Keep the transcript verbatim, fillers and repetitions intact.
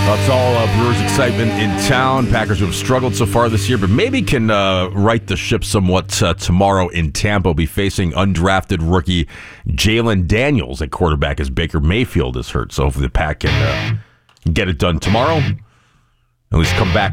That's all uh, Brewers excitement in town. Packers who have struggled so far this year, but maybe can uh, right the ship somewhat uh, tomorrow in Tampa. Will be facing undrafted rookie Jalen Daniels at quarterback as Baker Mayfield is hurt. So hopefully the Pack can uh, get it done tomorrow. At least come back